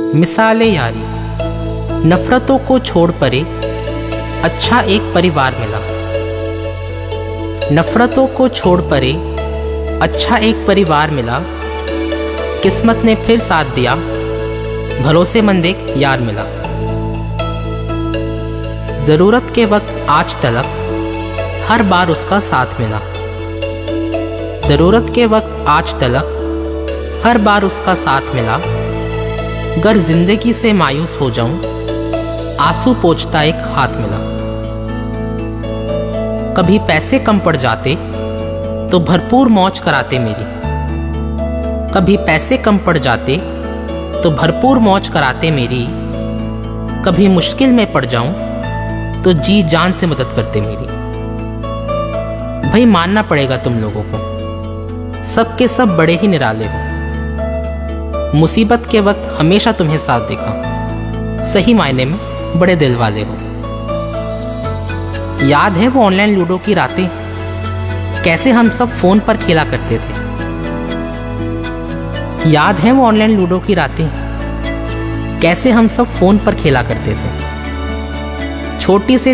मिसाले यारी, नफरतों को छोड़ परे अच्छा एक परिवार मिला। नफरतों को छोड़ परे अच्छा एक परिवार मिला। किस्मत ने फिर साथ दिया, भरोसेमंद एक यार मिला। जरूरत के वक्त आज तलक हर बार उसका साथ मिला। जरूरत के वक्त आज तलक हर बार उसका साथ मिला। गर जिंदगी से मायूस हो जाऊं, आंसू पोंछता एक हाथ मिला। कभी पैसे कम पड़ जाते तो भरपूर मौज कराते मेरी। कभी पैसे कम पड़ जाते तो भरपूर मौज कराते मेरी। कभी मुश्किल में पड़ जाऊं तो जी जान से मदद करते मेरी। भाई मानना पड़ेगा तुम लोगों को, सबके सब बड़े ही निराले हो। मुसीबत के वक्त हमेशा तुम्हें साथ देखा, सही मायने में बड़े दिल वाले हो। याद है वो ऑनलाइन लूडो की रातें, कैसे हम सब फोन पर खेला करते थे। याद है वो ऑनलाइन लूडो की रातें, कैसे हम सब फोन पर खेला करते थे। छोटी से